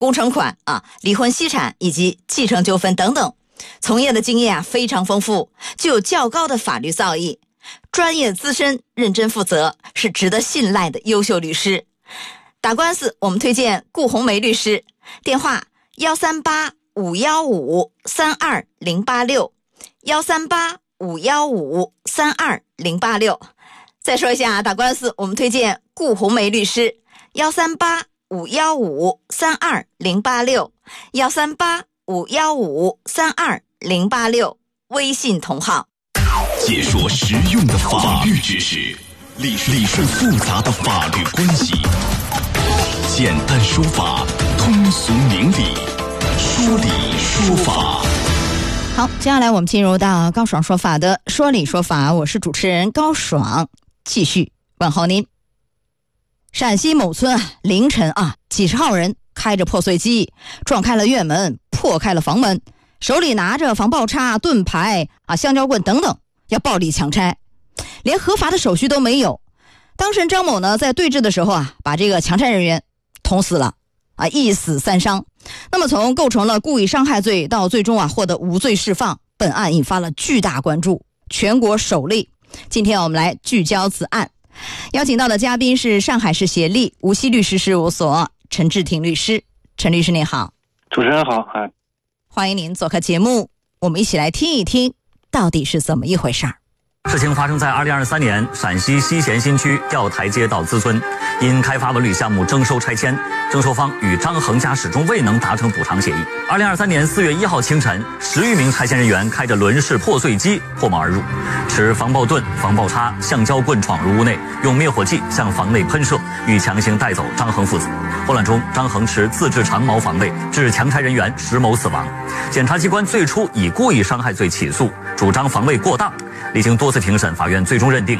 工程款离婚析产以及继承纠纷等等，从业的经验非常丰富，具有较高的法律造诣，专业资深，认真负责，是值得信赖的优秀律师。打官司我们推荐顾红梅律师，电话138-515-32086，138-515-32086。再说一下打官司我们推荐顾红梅律师，138-515-32086，138-515-32086，微信同号。 解说实用的法律知识，理顺复杂的法律关系，简单说法，通俗明理，说理说法。 好，接下来我们进入到高爽说法的说理说法，我是主持人高爽，继续问候您。陕西某村凌晨几十号人开着破碎机撞开了院门，破开了房门，手里拿着防爆叉、盾牌香蕉棍等等，要暴力强拆，连合法的手续都没有。当事人张某呢，在对峙的时候把这个强拆人员捅死了，1死3伤。那么从构成了故意伤害罪到最终获得无罪释放，本案引发了巨大关注，全国首例。今天我们来聚焦此案，邀请到的嘉宾是上海市协力无锡律师事务所陈志廷律师。陈律师您好。 主持人好。 欢迎您做客节目，我们一起来听一听到底是怎么一回事儿。 事情发生在2023年，陕西西咸新区吊台街道资村，因开发文旅项目征收拆迁，征收方与张恒家始终未能达成补偿协议。2023年4月1号清晨，10余名拆迁人员开着轮式破碎机破门而入，持防爆盾、防爆叉、橡胶棍闯入屋内，用灭火剂向房内喷射，欲强行带走张恒父子。混乱中，张恒持自制长矛防卫，致强拆人员石某死亡。检察机关最初以故意伤害罪起诉，主张防卫过当。历经多次庭审，法院最终认定